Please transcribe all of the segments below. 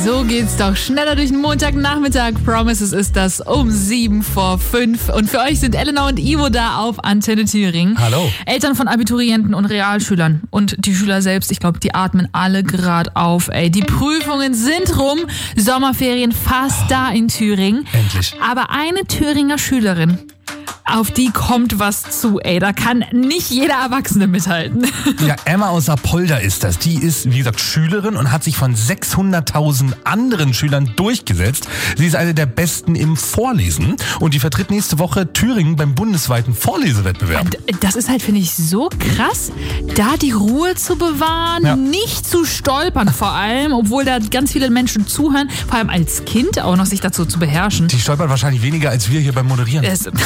So geht's doch schneller durch den Montagnachmittag. Promises ist das um 5:07. Und für euch sind Elena und Ivo da auf Antenne Thüringen. Hallo. Eltern von Abiturienten und Realschülern und die Schüler selbst, ich glaube, die atmen alle gerade auf. Die Prüfungen sind rum, Sommerferien fast da in Thüringen. Endlich. Aber eine Thüringer Schülerin, auf die kommt was zu, da kann nicht jeder Erwachsene mithalten. Ja, Emma aus Apolda ist das. Die ist, wie gesagt, Schülerin und hat sich von 600.000 anderen Schülern durchgesetzt. Sie ist eine der Besten im Vorlesen und die vertritt nächste Woche Thüringen beim bundesweiten Vorlesewettbewerb. Das ist halt, finde ich, so krass, da die Ruhe zu bewahren, nicht zu stolpern vor allem, obwohl da ganz viele Menschen zuhören, vor allem als Kind auch noch sich dazu zu beherrschen. Die stolpert wahrscheinlich weniger als wir hier beim Moderieren.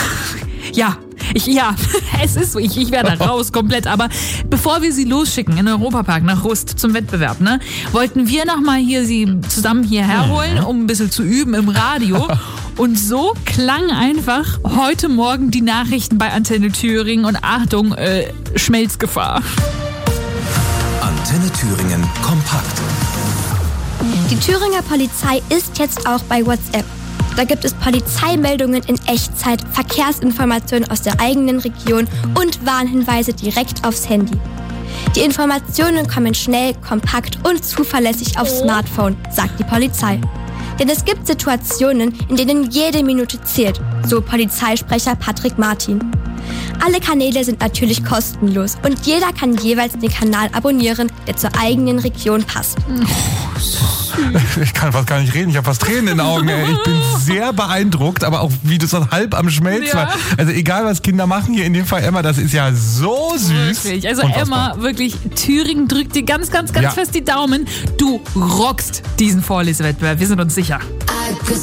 Es ist so, ich werde raus komplett, aber bevor wir sie losschicken in den Europapark nach Rust zum Wettbewerb, wollten wir nochmal hier sie zusammen hierher holen, um ein bisschen zu üben im Radio. Und so klang einfach heute Morgen die Nachrichten bei Antenne Thüringen und Achtung, Schmelzgefahr. Antenne Thüringen kompakt. Die Thüringer Polizei ist jetzt auch bei WhatsApp. Da gibt es Polizeimeldungen in Echtzeit, Verkehrsinformationen aus der eigenen Region und Warnhinweise direkt aufs Handy. Die Informationen kommen schnell, kompakt und zuverlässig aufs Smartphone, sagt die Polizei. Denn es gibt Situationen, in denen jede Minute zählt, so Polizeisprecher Patrick Martin. Alle Kanäle sind natürlich kostenlos und jeder kann jeweils den Kanal abonnieren, der zur eigenen Region passt. Ich kann fast gar nicht reden, ich habe fast Tränen in den Augen. Ey. Ich bin sehr beeindruckt, aber auch wie du so halb am Schmelzen war. Also egal, was Kinder machen, hier in dem Fall Emma, das ist ja so süß. Wirklich. Also Unfassbar. Emma, wirklich, Thüringen drückt dir ganz fest die Daumen. Du rockst diesen Vorlesewettbewerb, wir sind uns sicher.